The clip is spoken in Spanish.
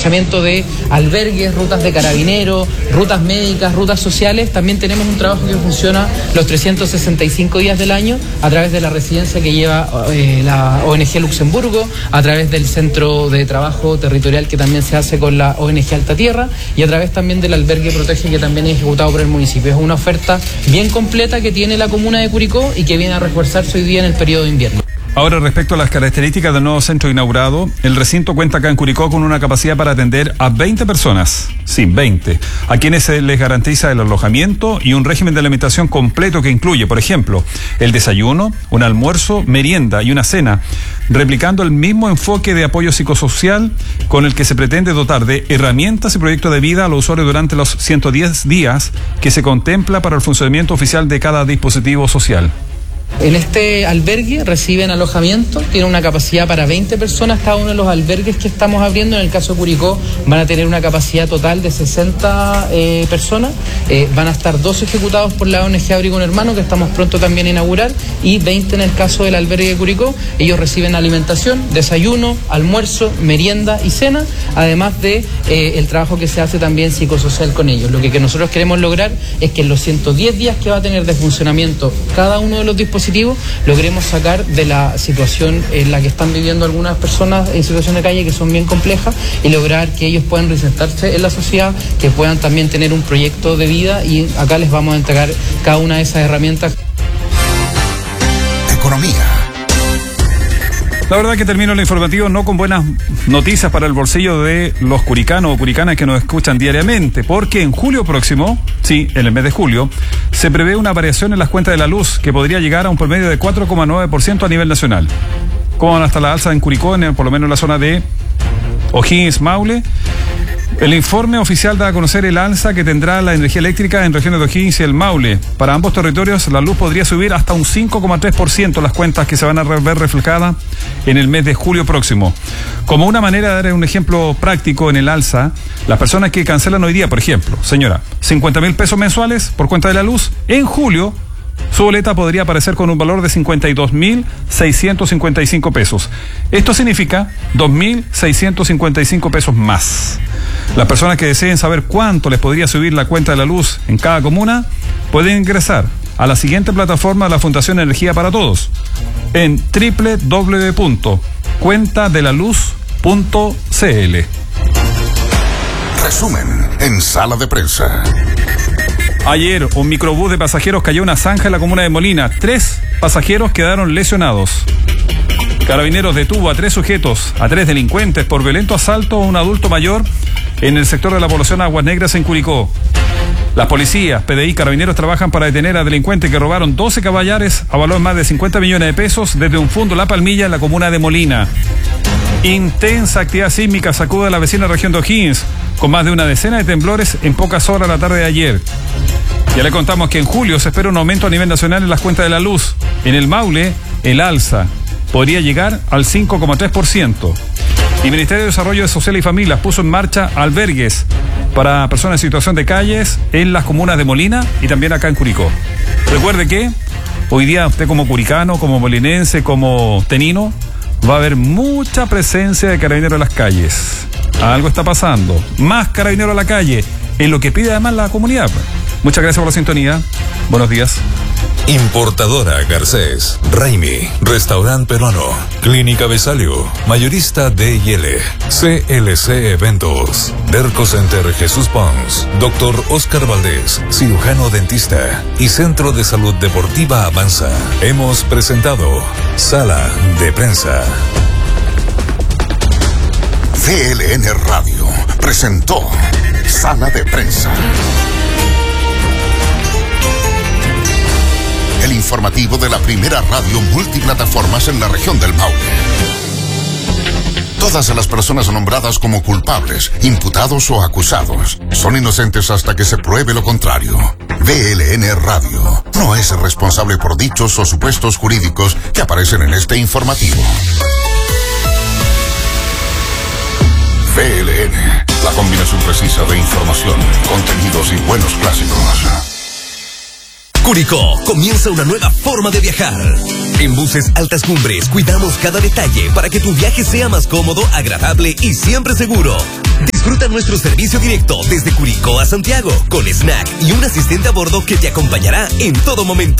reforzamiento de albergues, rutas de carabineros, rutas médicas, rutas sociales. También tenemos un trabajo que funciona los 365 días del año a través de la residencia que lleva la ONG Luxemburgo, a través del centro de trabajo territorial que también se hace con la ONG Alta Tierra y a través también del albergue Protege que también es ejecutado por el municipio. Es una oferta bien completa que tiene la comuna de Curicó y que viene a reforzarse hoy día en el periodo de invierno. Ahora, respecto a las características del nuevo centro inaugurado, el recinto cuenta acá en Curicó con una capacidad para atender a 20 personas, sí, 20, a quienes se les garantiza el alojamiento y un régimen de alimentación completo que incluye, por ejemplo, el desayuno, un almuerzo, merienda y una cena, replicando el mismo enfoque de apoyo psicosocial con el que se pretende dotar de herramientas y proyectos de vida a los usuarios durante los 110 días que se contempla para el funcionamiento oficial de cada dispositivo social. En este albergue reciben alojamiento, tiene una capacidad para 20 personas cada uno de los albergues que estamos abriendo. En el caso de Curicó van a tener una capacidad total de 60 personas, van a estar 2 ejecutados por la ONG Abrigo Un Hermano, que estamos pronto también a inaugurar, y 20 en el caso del albergue de Curicó. Ellos reciben alimentación, desayuno, almuerzo, merienda y cena, además de el trabajo que se hace también psicosocial con ellos. Lo que nosotros queremos lograr es que en los 110 días que va a tener de funcionamiento cada uno de los dispositivos, logremos sacar de la situación en la que están viviendo algunas personas en situación de calle, que son bien complejas, y lograr que ellos puedan reinsertarse en la sociedad, que puedan también tener un proyecto de vida, y acá les vamos a entregar cada una de esas herramientas. Economía. La verdad que termino el informativo no con buenas noticias para el bolsillo de los curicanos o curicanas que nos escuchan diariamente, porque en julio próximo, sí, en el mes de julio, se prevé una variación en las cuentas de la luz que podría llegar a un promedio de 4,9% a nivel nacional. ¿Cómo van hasta la alza en Curicó, por lo menos en la zona de O'Higgins, Maule? El informe oficial da a conocer el alza que tendrá la energía eléctrica en regiones de O'Higgins y el Maule. Para ambos territorios, la luz podría subir hasta un 5,3% las cuentas que se van a ver reflejadas en el mes de julio próximo. Como una manera de dar un ejemplo práctico en el alza, las personas que cancelan hoy día, por ejemplo, señora, 50.000 pesos mensuales por cuenta de la luz, en julio su boleta podría aparecer con un valor de 52.655 pesos. Esto significa 2.655 pesos más. Las personas que deseen saber cuánto les podría subir la cuenta de la luz en cada comuna pueden ingresar a la siguiente plataforma de la Fundación Energía para Todos en www.cuentadelaluz.cl. Resumen en Sala de Prensa. Ayer, un microbús de pasajeros cayó en una zanja en la comuna de Molina. 3 pasajeros quedaron lesionados. Carabineros detuvo a 3 sujetos, a 3 delincuentes por violento asalto a un adulto mayor en el sector de la población Aguas Negras en Curicó. Las policías, PDI y Carabineros trabajan para detener a delincuentes que robaron 12 caballares a valor más de 50 millones de pesos desde un fondo La Palmilla en la comuna de Molina. Intensa actividad sísmica sacude a la vecina región de O'Higgins, con más de una decena de temblores en pocas horas la tarde de ayer. Ya le contamos que en julio se espera un aumento a nivel nacional en las cuentas de la luz. En el Maule, el alza podría llegar al 5,3%. Y el Ministerio de Desarrollo Social y Familias puso en marcha albergues para personas en situación de calles en las comunas de Molina y también acá en Curicó. Recuerde que hoy día usted como curicano, como molinense, como tenino, va a haber mucha presencia de carabineros en las calles. Algo está pasando. Más carabineros a la calle, es lo que pide además la comunidad. Muchas gracias por la sintonía. Buenos días. Importadora Garcés, Raimi, Restaurante Peruano, Clínica Besalio, Mayorista D&L, CLC Eventos, Derco Center Jesús Pons, Dr. Oscar Valdés, cirujano dentista y Centro de Salud Deportiva Avanza. Hemos presentado Sala de Prensa. CLN Radio presentó Sala de Prensa. El informativo de la primera radio multiplataformas en la región del Maule. Todas las personas nombradas como culpables, imputados o acusados son inocentes hasta que se pruebe lo contrario. VLN Radio no es responsable por dichos o supuestos jurídicos que aparecen en este informativo. VLN, la combinación precisa de información, contenidos y buenos clásicos. Curicó, comienza una nueva forma de viajar. En Buses Altas Cumbres cuidamos cada detalle para que tu viaje sea más cómodo, agradable y siempre seguro. Disfruta nuestro servicio directo desde Curicó a Santiago, con snack y un asistente a bordo que te acompañará en todo momento.